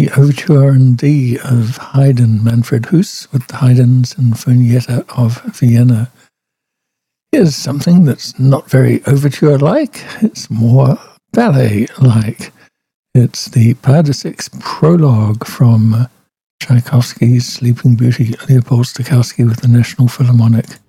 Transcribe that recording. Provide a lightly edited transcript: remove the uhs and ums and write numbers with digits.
the Overture in D of Haydn Manfred Huss with the Haydn Sinfonietta of Vienna. Here's something that's not very overture-like. It's more ballet-like. It's the Pas de Six prologue from Tchaikovsky's Sleeping Beauty, Leopold Stokowski with the National Philharmonic.